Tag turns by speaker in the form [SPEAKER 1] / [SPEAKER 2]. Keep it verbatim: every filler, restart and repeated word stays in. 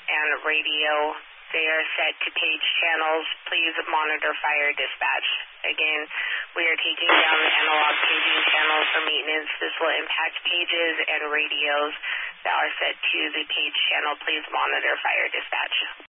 [SPEAKER 1] and radio. They are set to page channels. Please monitor fire dispatch. Again, we are taking down the analog paging channels for maintenance. This will impact pages and radios that are set to the page channel. Please monitor fire dispatch.